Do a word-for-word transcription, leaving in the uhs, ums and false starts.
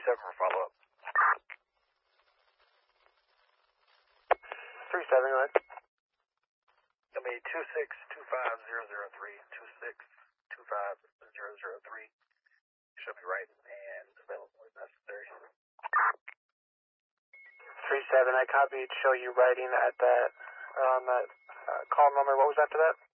seven for follow-up. three seven, go ahead. Give me two six two five zero zero three, two six two five zero zero three. Show me right and available if necessary. three seven, I copied. Show you writing at that, on that uh, call number. What was after that?